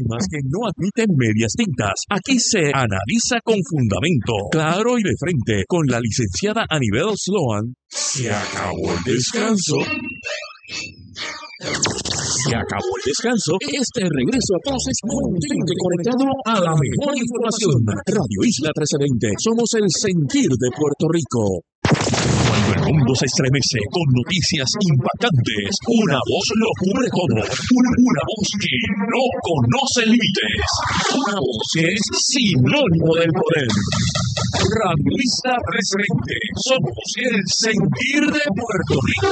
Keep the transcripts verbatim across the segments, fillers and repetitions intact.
temas que no admiten medias tintas. Aquí se analiza con fundamento, claro y de frente, con la licenciada Anibel Sloan. Se acabó el descanso. Se acabó el descanso. Este regreso a clases mantente conectado a la mejor información. Radio Isla trece veinte. Somos el sentir de Puerto Rico. Cuando el mundo se estremece con noticias impactantes, una voz lo cubre todo. Una, una voz que no conoce límites. Una voz que es sinónimo del poder. Radio Isla trece veinte. Somos el sentir de Puerto Rico.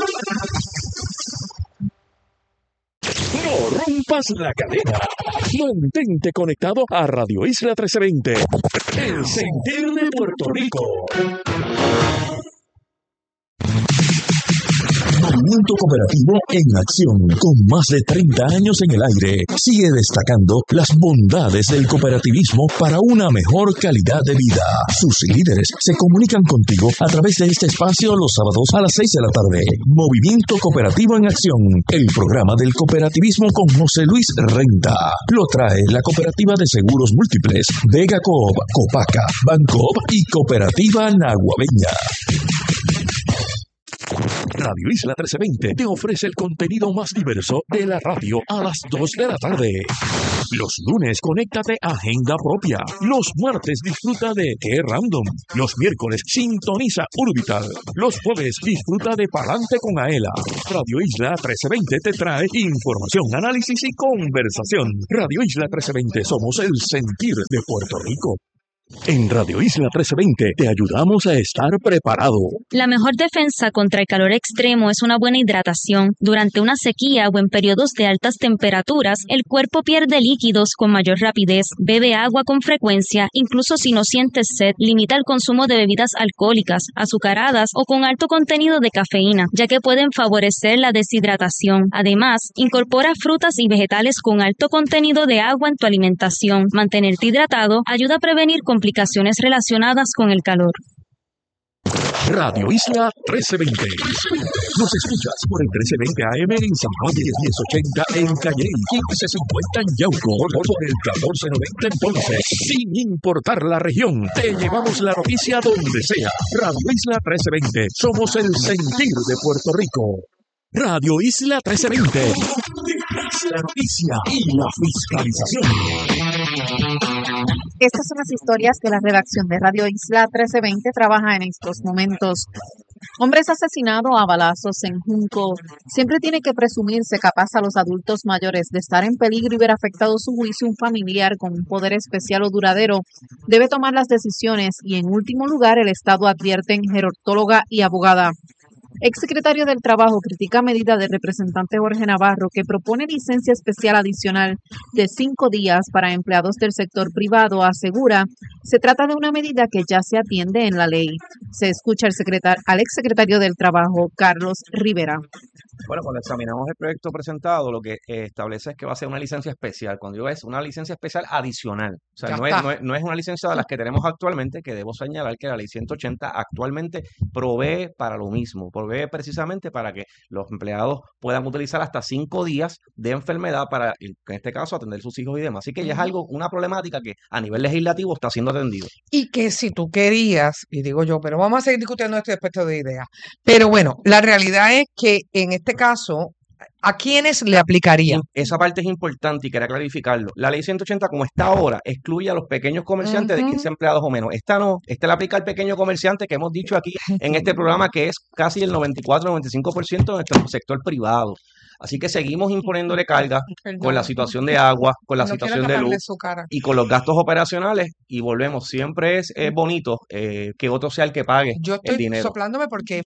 No rompas la cadena. Mantente conectado a Radio Isla trece veinte. El sentir de Puerto Rico. Movimiento Cooperativo en acción, con más de treinta años en el aire, sigue destacando las bondades del cooperativismo para una mejor calidad de vida. Sus líderes se comunican contigo a través de este espacio los sábados a las seis de la tarde. Movimiento Cooperativo en acción, el programa del cooperativismo con José Luis Renta. Lo trae la Cooperativa de Seguros Múltiples, Vega Coop, Copaca, Bancoop y Cooperativa Naguabeña. Radio Isla trece veinte te ofrece el contenido más diverso de la radio a las dos de la tarde. Los lunes, conéctate a Agenda Propia. Los martes, disfruta de Qué Random. Los miércoles, sintoniza Urbital. Los jueves, disfruta de Palante con Aela. Radio Isla trece veinte te trae información, análisis y conversación. Radio Isla trece veinte, somos el sentir de Puerto Rico. En Radio Isla trece veinte te ayudamos a estar preparado. La mejor defensa contra el calor extremo es una buena hidratación. Durante una sequía o en periodos de altas temperaturas, el cuerpo pierde líquidos con mayor rapidez. Bebe agua con frecuencia, incluso si no sientes sed. Limita el consumo de bebidas alcohólicas, azucaradas o con alto contenido de cafeína, ya que pueden favorecer la deshidratación. Además, incorpora frutas y vegetales con alto contenido de agua en tu alimentación. Mantenerte hidratado ayuda a prevenir complicaciones relacionadas con el calor. Radio Isla trece veinte. Nos escuchas por el trece veinte A M en San Juan, diez ochenta en Calle, quince cincuenta en Yauco, por el catorce noventa en Ponce. Sin importar la región, te llevamos la noticia donde sea. Radio Isla trece veinte. Somos el sentir de Puerto Rico. Radio Isla trece veinte. La noticia y la fiscalización. Estas son las historias que la redacción de Radio Isla trece veinte trabaja en estos momentos. Hombre es asesinado a balazos en Junco. Siempre tiene que presumirse capaz a los adultos mayores de estar en peligro y ver afectado su juicio un familiar con un poder especial o duradero. Debe tomar las decisiones y, en último lugar, el Estado advierte en gerontóloga y abogada. Exsecretario del Trabajo critica medida del representante Jorge Navarro que propone licencia especial adicional de cinco días para empleados del sector privado. Asegura, se trata de una medida que ya se atiende en la ley. Se escucha al, secretar- al exsecretario del Trabajo, Carlos Rivera. Bueno, cuando examinamos el proyecto presentado, lo que eh, establece es que va a ser una licencia especial. Cuando digo es una licencia especial adicional. O sea, no es, no, es, no es una licencia de las que tenemos actualmente, que debo señalar que la ley ciento ochenta actualmente provee para lo mismo. Provee precisamente para que los empleados puedan utilizar hasta cinco días de enfermedad para, en este caso, atender sus hijos y demás. Así que ya es algo, una problemática que a nivel legislativo está siendo atendido. Y que si tú querías, y digo yo, pero vamos a seguir discutiendo este aspecto de ideas. Pero bueno, la realidad es que en este caso, ¿a quiénes le aplicaría? Esa parte es importante y quería clarificarlo. La ley ciento ochenta, como está ahora, excluye a los pequeños comerciantes uh-huh. de quince empleados o menos. Esta no, esta le aplica al pequeño comerciante que hemos dicho aquí en este programa que es casi el noventa y cuatro, noventa y cinco por ciento de nuestro sector privado. Así que seguimos imponiéndole carga Perdón. con la situación de agua, con la no situación de luz y con los gastos operacionales, y volvemos. Siempre es eh, bonito eh, que otro sea el que pague Yo estoy el dinero. soplándome porque...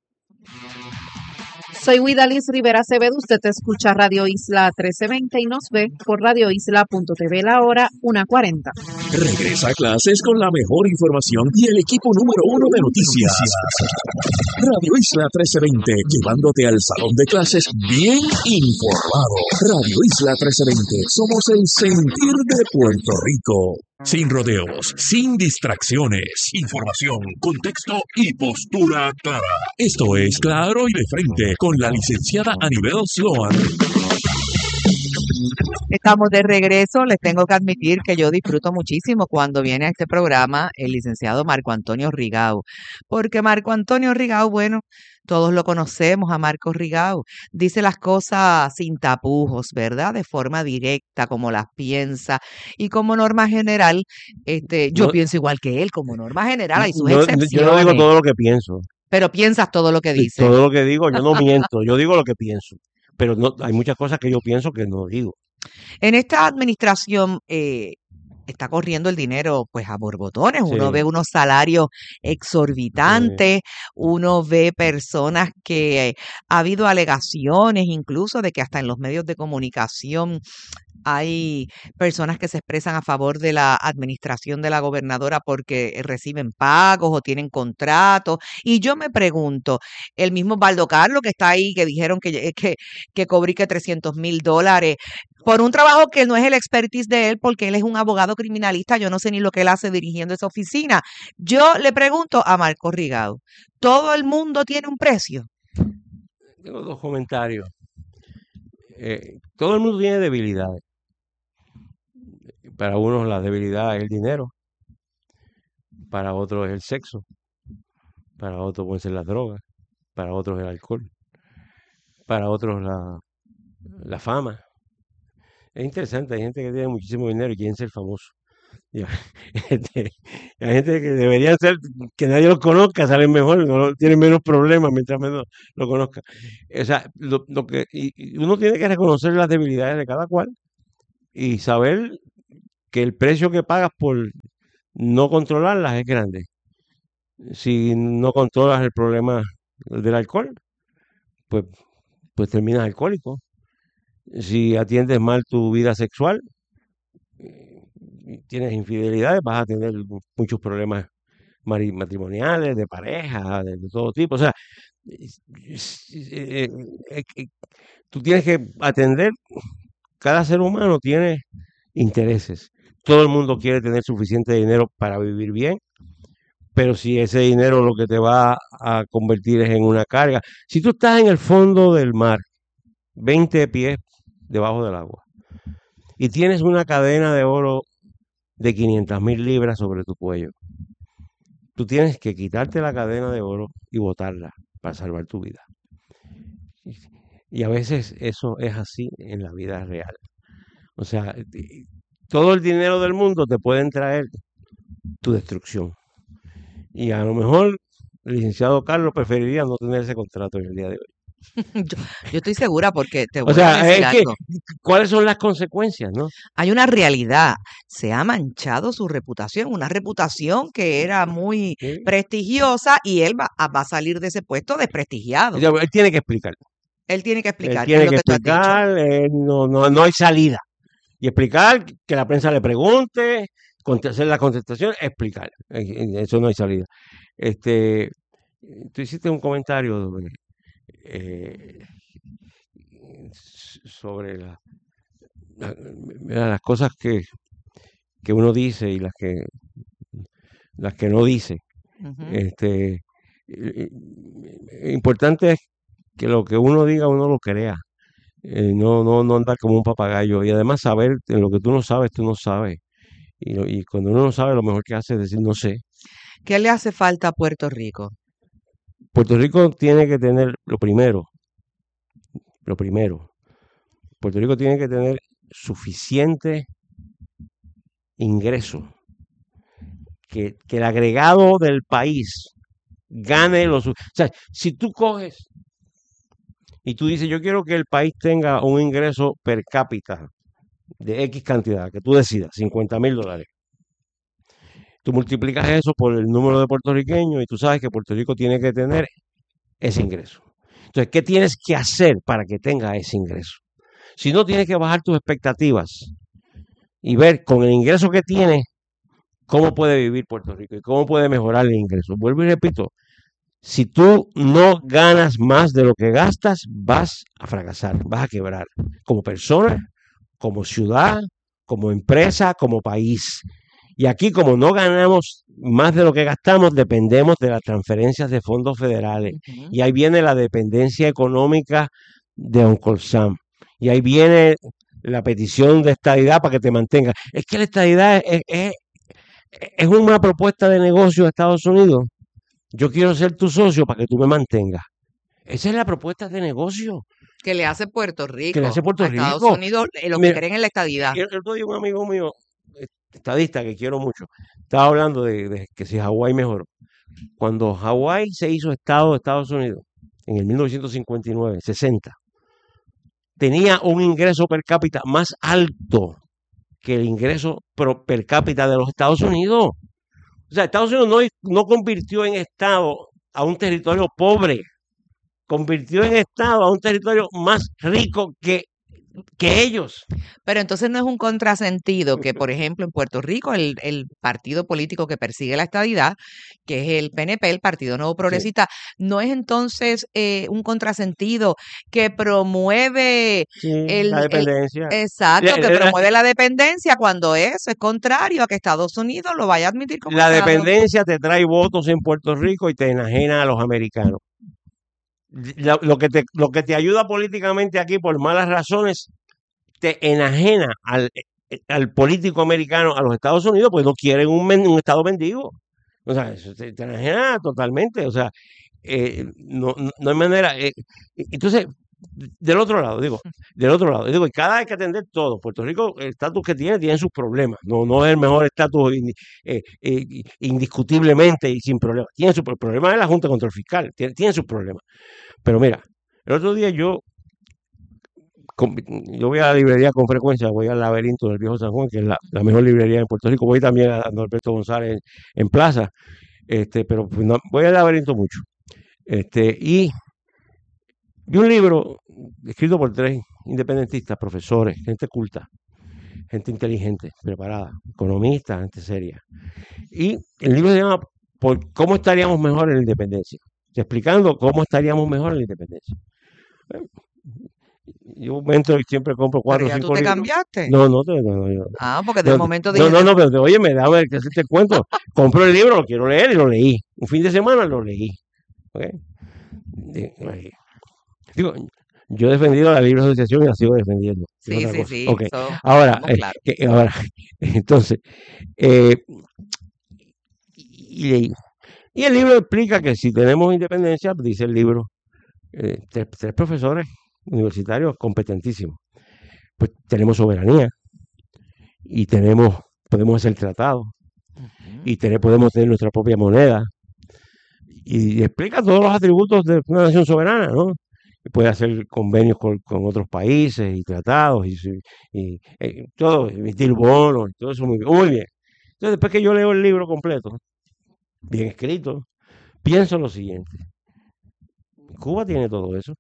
Soy Widalis Rivera Acevedo, usted escucha Radio Isla trece veinte y nos ve por radio isla punto t v, la hora una cuarenta. Regresa a clases con la mejor información y el equipo número uno de noticias. Radio Isla trece veinte, llevándote al salón de clases bien informado. Radio Isla trece veinte, somos el sentir de Puerto Rico. Sin rodeos, sin distracciones, información, contexto y postura clara. Esto es Claro y de Frente con la licenciada Anibel Sloan. Estamos de regreso. Les tengo que admitir que yo disfruto muchísimo cuando viene a este programa el licenciado Marco Antonio Rigau, porque Marco Antonio Rigau, bueno, todos lo conocemos a Marco Rigau, dice las cosas sin tapujos, ¿verdad? De forma directa, como las piensa, y como norma general, este, yo No, pienso igual que él, como norma general, hay sus no, yo no digo excepciones, todo lo que pienso. pero piensas todo lo que Sí, dice. todo lo que digo, yo no miento, yo digo lo que pienso. Pero no, hay muchas cosas que yo pienso que no digo. En esta administración eh, está corriendo el dinero pues a borbotones, uno Sí, ve unos salarios sí. exorbitantes, uno ve personas que eh, ha habido alegaciones incluso de que hasta en los medios de comunicación hay personas que se expresan a favor de la administración de la gobernadora porque reciben pagos o tienen contratos. Y yo me pregunto, el mismo Baldo Carlos que está ahí, que dijeron que, que, que cobrique trescientos mil dólares por un trabajo que no es el expertise de él, porque él es un abogado criminalista, yo no sé ni lo que él hace dirigiendo esa oficina. Yo le pregunto a Marco Rigau, ¿todo el mundo tiene un precio? Tengo dos comentarios. Eh, todo el mundo tiene debilidades. Para unos la debilidad es el dinero, para otros es el sexo, para otros pueden ser las drogas, para otros el alcohol, para otros la, la fama. Es interesante, hay gente que tiene muchísimo dinero y quieren ser famosos. Y hay gente, hay gente que deberían ser, que nadie los conozca, salen mejor, no lo- tienen menos problemas mientras menos lo conozca. O sea, lo, lo que, y, y uno tiene que reconocer las debilidades de cada cual y saber que el precio que pagas por no controlarlas es grande. Si no controlas el problema del alcohol, pues, pues terminas alcohólico. Si atiendes mal tu vida sexual, eh, y tienes infidelidades, vas a tener muchos problemas mari- matrimoniales, de pareja, de, de todo tipo. O sea, es- es- eh, eh, eh, tú tienes que atender, cada ser humano tiene intereses. Todo el mundo quiere tener suficiente dinero para vivir bien, pero si ese dinero lo que te va a convertir es en una carga. Si tú estás en el fondo del mar, veinte pies debajo del agua, y tienes una cadena de oro de quinientas mil libras sobre tu cuello, tú tienes que quitarte la cadena de oro y botarla para salvar tu vida. Y a veces eso es así en la vida real. O sea, eh, todo el dinero del mundo te pueden traer tu destrucción. Y a lo mejor el licenciado Carlos preferiría no tener ese contrato en el día de hoy. Yo, yo estoy segura porque te O voy a sea, decir es que, algo. ¿cuáles son las consecuencias, no? Hay una realidad, se ha manchado su reputación, una reputación que era muy Sí. prestigiosa y él va, a- va a salir de ese puesto desprestigiado. O sea, él tiene que explicar. Él tiene que Él explicar, que es tiene lo que que tú has dicho. explicar, eh, no, no, no hay salida. Y explicar, que la prensa le pregunte, conte- hacer la contestación, explicar. Eh, eh, Eso no hay salida. Este, tú hiciste un comentario eh, sobre la- la- mira, las cosas que, que uno dice y las que las que no dice. Ujú. Este, eh, eh, importante es que lo que uno diga uno lo crea. Eh, no, no, no andar como un papagayo. Y además saber en lo que tú no sabes, tú no sabes. Y, lo- y cuando uno no sabe, lo mejor que hace es decir no sé. ¿Qué le hace falta a Puerto Rico? Puerto Rico tiene que tener lo primero, lo primero. Puerto Rico tiene que tener suficiente ingreso, que, que el agregado del país gane los... O sea, si tú coges y tú dices, yo quiero que el país tenga un ingreso per cápita de X cantidad, que tú decidas, cincuenta mil dólares. Tú multiplicas eso por el número de puertorriqueños y tú sabes que Puerto Rico tiene que tener ese ingreso. Entonces, ¿qué tienes que hacer para que tenga ese ingreso? Si no, tienes que bajar tus expectativas y ver con el ingreso que tienes cómo puede vivir Puerto Rico y cómo puede mejorar el ingreso. Vuelvo y repito, si tú no ganas más de lo que gastas, vas a fracasar, vas a quebrar como persona, como ciudad, como empresa, como país. Y aquí, como no ganamos más de lo que gastamos, dependemos de las transferencias de fondos federales. Ujú. Y ahí viene la dependencia económica de Uncle Sam. Y ahí viene la petición de estadidad para que te mantenga. Es que la estadidad es, es, es una propuesta de negocio de Estados Unidos. Yo quiero ser tu socio para que tú me mantengas. Esa es la propuesta de negocio Que le hace Puerto Rico, que le hace Puerto a Estados Rico. Unidos, eh, los Mira, que creen en la estadidad. El otro día un amigo mío, estadista que quiero mucho, estaba hablando de, de que si Hawái mejoró. Cuando Hawái se hizo Estado de Estados Unidos, en el mil novecientos cincuenta y nueve, sesenta, tenía un ingreso per cápita más alto que el ingreso pro, per cápita de los Estados Unidos. O sea, Estados Unidos no, no convirtió en Estado a un territorio pobre, convirtió en Estado a un territorio más rico que, que ellos. Pero entonces no es un contrasentido que, por ejemplo, en Puerto Rico, el, el partido político que persigue la estadidad, que es el P N P, el Partido Nuevo Progresista, sí. no es entonces eh, un contrasentido que promueve sí, el, la dependencia. El, exacto, que promueve la dependencia cuando eso es contrario a que Estados Unidos lo vaya a admitir como La Estado. Dependencia te trae votos en Puerto Rico y te enajena a los americanos. Lo, lo, que te, lo que te ayuda políticamente aquí por malas razones te enajena al, al político americano a los Estados Unidos, pues no quieren un, un Estado mendigo. O sea, eso te, te enajena totalmente. O sea, eh, no, no hay manera. Eh, entonces, del otro lado, digo, del otro lado, digo, cada vez hay que atender todo. Puerto Rico, el estatus que tiene, tiene sus problemas. No, no es el mejor estatus eh, eh, indiscutiblemente y sin problemas. Tiene su problema, es la Junta de Control Fiscal, tiene, tiene sus problemas. Pero mira, el otro día yo, yo voy a la librería con frecuencia, voy al Laberinto del Viejo San Juan, que es la, la mejor librería en Puerto Rico. Voy también a Norberto González en, en Plaza, este, pero pues no, voy al Laberinto mucho. Este, y vi un libro escrito por tres independentistas, profesores, gente culta, gente inteligente, preparada, economistas, gente seria. Y el libro se llama ¿Por cómo estaríamos mejor en la independencia? Explicando cómo estaríamos mejor en la independencia. Yo entro y siempre compro cuatro o cinco ¿Pero ya tú te libros. cambiaste? No, no, no, no, no. Ah, porque de no, momento dije... No, no, no, pero oye, me da a ver que hacerte el cuento. Compro el libro, lo quiero leer y lo leí. Un fin de semana lo leí. ¿Okay? Digo, yo he defendido la libre asociación y la sigo defendiendo. Sí, sí, sí. Okay. So, ahora, eh, claro. eh, ahora, entonces, eh, y leí. Y el libro explica que si tenemos independencia, dice el libro, eh, tres, tres profesores universitarios competentísimos, pues tenemos soberanía y tenemos, podemos hacer tratados uh-huh. y tener, podemos tener nuestra propia moneda y, y explica todos los atributos de una nación soberana, ¿no? Y puede hacer convenios con, con otros países y tratados y, y, y eh, todo, emitir bonos, todo eso muy bien, muy bien. Entonces después que yo leo el libro completo, bien escrito, pienso lo siguiente: Cuba tiene todo eso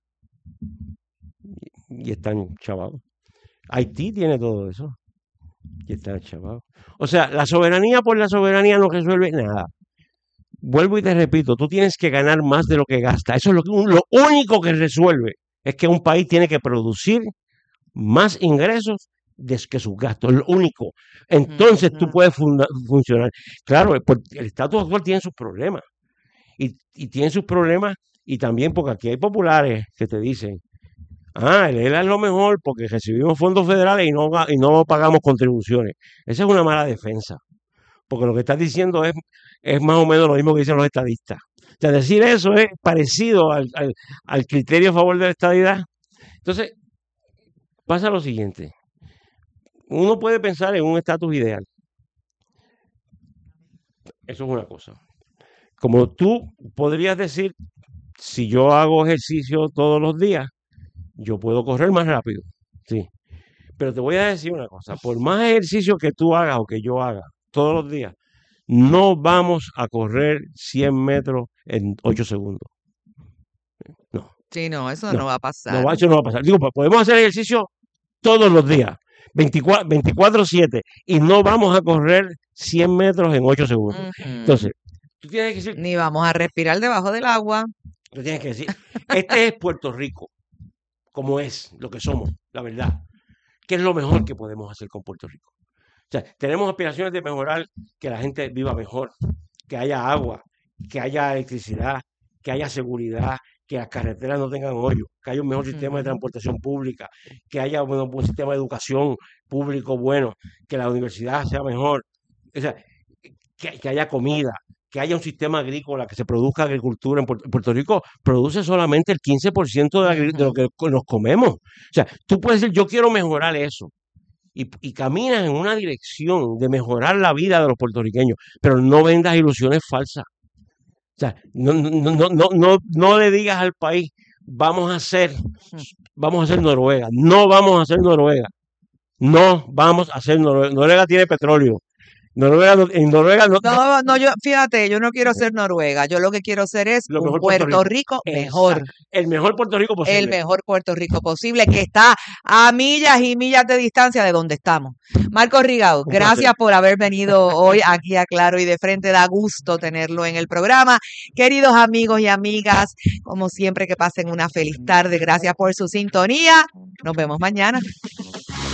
y están chavados. Haití tiene todo eso y están chavados. O sea, la soberanía por la soberanía no resuelve nada. Vuelvo y te repito, tú tienes que ganar más de lo que gasta. Eso es lo, que, lo único que resuelve, es que un país tiene que producir más ingresos que sus gastos, lo único. Entonces uh-huh. tú puedes funda, funcionar. Claro, el, el estatus actual tiene sus problemas. Y, y tiene sus problemas, y también porque aquí hay populares que te dicen, ah, el E L A es lo mejor porque recibimos fondos federales y no, y no pagamos contribuciones. Esa es una mala defensa. Porque lo que estás diciendo es, es más o menos lo mismo que dicen los estadistas. O sea, decir eso es parecido al, al, al criterio a favor de la estadidad. Entonces, pasa lo siguiente. Uno puede pensar en un estatus ideal. Eso es una cosa. Como tú podrías decir, si yo hago ejercicio todos los días, yo puedo correr más rápido. Sí. Pero te voy a decir una cosa. Por más ejercicio que tú hagas o que yo haga todos los días, no vamos a correr cien metros en ocho segundos. No. Sí, no, eso no, no va a pasar. No, eso no va a pasar. Digo, podemos hacer ejercicio todos los días, veinticuatro siete, y no vamos a correr cien metros en ocho segundos. Uh-huh. Entonces, tú tienes que decir... Ni vamos a respirar debajo del agua. Tú tienes que decir, este es Puerto Rico, como es, lo que somos, la verdad. ¿Qué es lo mejor que podemos hacer con Puerto Rico? O sea, tenemos aspiraciones de mejorar, que la gente viva mejor, que haya agua, que haya electricidad, que haya seguridad, que las carreteras no tengan hoyo, que haya un mejor sistema de transportación pública, que haya un buen sistema de educación público bueno, que la universidad sea mejor, o sea, que, que haya comida, que haya un sistema agrícola, que se produzca agricultura. En Puerto, en Puerto Rico produce solamente el quince por ciento de, de lo que nos comemos. O sea, tú puedes decir, yo quiero mejorar eso. Y, y caminas en una dirección de mejorar la vida de los puertorriqueños, pero no vendas ilusiones falsas. O sea, no, no, no, no, no, no le digas al país, vamos a hacer, vamos a hacer Noruega. No vamos a hacer Noruega. No vamos a hacer Noruega. Noruega tiene petróleo. Noruega, en Noruega no, no, no, yo, fíjate, yo no quiero ser Noruega, yo lo que quiero ser es un Puerto, Puerto Rico, Rico mejor. Exacto. El mejor Puerto Rico posible. El mejor Puerto Rico posible, que está a millas y millas de distancia de donde estamos. Marcos Rigau, un gracias placer. Por haber venido hoy aquí a Claro y de Frente, da gusto tenerlo en el programa. Queridos amigos y amigas, como siempre, que pasen una feliz tarde, gracias por su sintonía, nos vemos mañana.